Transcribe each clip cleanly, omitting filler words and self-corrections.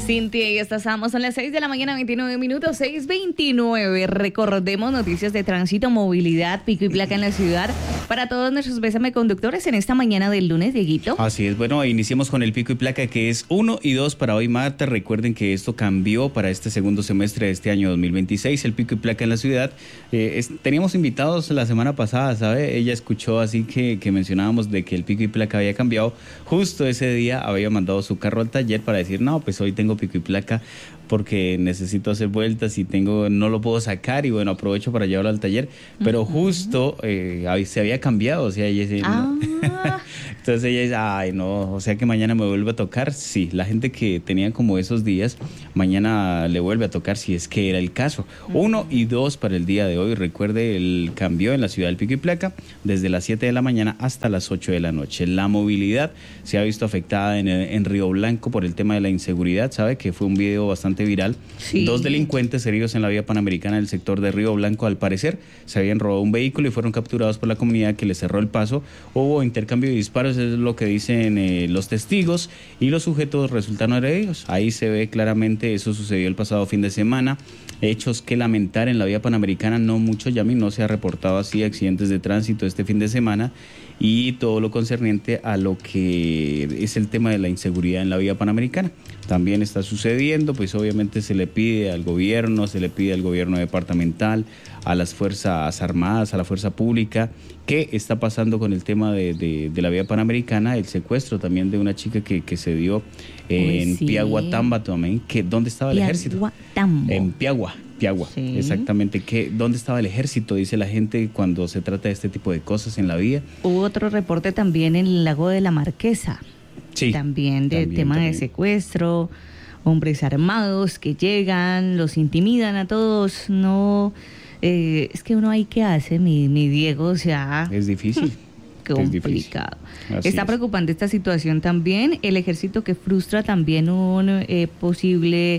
Cintia, y estamos, son las 6 de la mañana, 29 minutos, 6:29. Recordemos noticias de tránsito, movilidad, pico y placa en la ciudad para todos nuestros Bésame conductores en esta mañana del lunes, Dieguito. Así es, bueno, iniciemos con el pico y placa que es 1 y 2 para hoy martes. Recuerden que esto cambió para este segundo semestre de este año 2026, el pico y placa en la ciudad. Teníamos invitados la semana pasada, ¿sabe? Ella escuchó así que mencionábamos de que el pico y placa había cambiado. Justo ese día había mandado su carro al taller para decir, no, pues hoy tengo pico y placa porque necesito hacer vueltas y no lo puedo sacar, y bueno, aprovecho para llevarlo al taller, pero justo se había cambiado, o sea, ella dice, no. Entonces ella dice, ay no, o sea que mañana me vuelve a tocar. Sí, la gente que tenía como esos días, mañana le vuelve a tocar si es que era el caso. 1 y 2 para el día de hoy. Recuerde, el cambio en la ciudad del pico y placa desde las 7 de la mañana hasta las 8 de la noche. La movilidad se ha visto afectada en Río Blanco por el tema de la inseguridad, ¿sabe? Que fue un video bastante viral. Sí. 2 delincuentes heridos en la vía panamericana del sector de Río Blanco, al parecer se habían robado un vehículo y fueron capturados por la comunidad, que les cerró el paso. Hubo intercambio de disparos, es lo que dicen los testigos, y los sujetos resultaron heridos. Ahí se ve claramente, eso sucedió el pasado fin de semana. Hechos que lamentar en la vía panamericana, no mucho, Yami, no se ha reportado así accidentes de tránsito este fin de semana, y todo lo concerniente a lo que es el tema de la inseguridad en la vía panamericana también está sucediendo. Pues obviamente se le pide al gobierno departamental, a las Fuerzas Armadas, a la Fuerza Pública, qué está pasando con el tema de la vía panamericana, el secuestro también de una chica que se dio en Piaguatambo también, ¿dónde estaba el ejército? En Piagua, sí. Exactamente, ¿dónde estaba el ejército? Dice la gente cuando se trata de este tipo de cosas en la vía. Hubo otro reporte también en el lago de la Marquesa, sí, también tema de secuestro, hombres armados que llegan, los intimidan a todos, no... es que uno ahí, ¿qué hace, mi Diego? O sea... Es difícil. Complicado. Está preocupante esta situación también. El ejército que frustra también un posible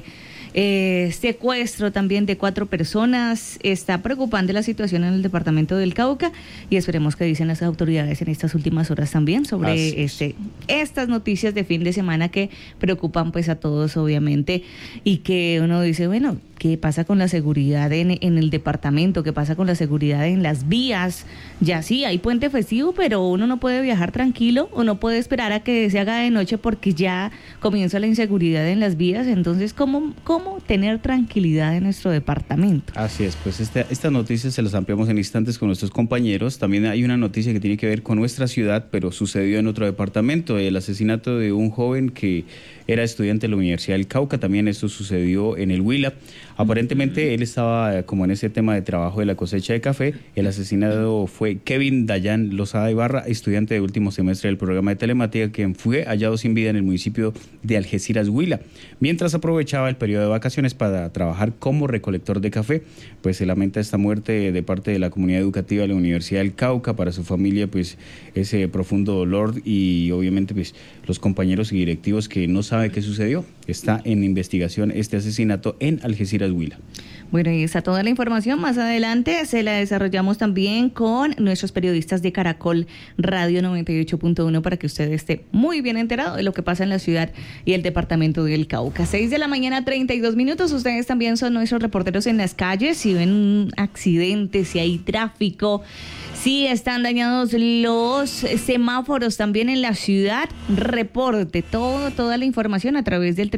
secuestro también de 4 personas. Está preocupante la situación en el departamento del Cauca, y esperemos que dicen las autoridades en estas últimas horas también sobre estas noticias de fin de semana que preocupan pues a todos, obviamente, y que uno dice, bueno, ¿qué pasa con la seguridad en el departamento? ¿Qué pasa con la seguridad en las vías? Ya sí, hay puente festivo, pero uno no puede viajar tranquilo, o no puede esperar a que se haga de noche porque ya comienza la inseguridad en las vías. Entonces, ¿cómo tener tranquilidad en nuestro departamento? Así es, pues estas noticias se las ampliamos en instantes con nuestros compañeros. También hay una noticia que tiene que ver con nuestra ciudad, pero sucedió en otro departamento, el asesinato de un joven que era estudiante de la Universidad del Cauca. También esto sucedió en el Huila. Aparentemente él estaba como en ese tema de trabajo de la cosecha de café. El asesinado fue Kevin Dayan Lozada Ibarra, estudiante de último semestre del programa de telemática, quien fue hallado sin vida en el municipio de Algeciras, Huila, mientras aprovechaba el periodo de vacaciones para trabajar como recolector de café. Pues se lamenta esta muerte de parte de la comunidad educativa de la Universidad del Cauca. Para su familia, pues ese profundo dolor, y obviamente pues los compañeros y directivos que no saben qué sucedió. Está en investigación este asesinato en Algeciras, Huila. Bueno, y está toda la información. Más adelante se la desarrollamos también con nuestros periodistas de Caracol Radio 98.1 para que usted esté muy bien enterado de lo que pasa en la ciudad y el departamento del Cauca. 6 de la mañana, 32 minutos. Ustedes también son nuestros reporteros en las calles. Si ven un accidente, si hay tráfico, si están dañados los semáforos también en la ciudad, reporte toda la información a través del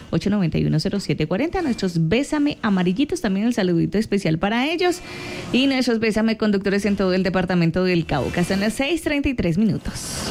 312-891-0740. Nuestros Bésame amarillitos, también el saludito especial para ellos, y nuestros Bésame conductores en todo el departamento del Cauca. Son las 6:33 minutos.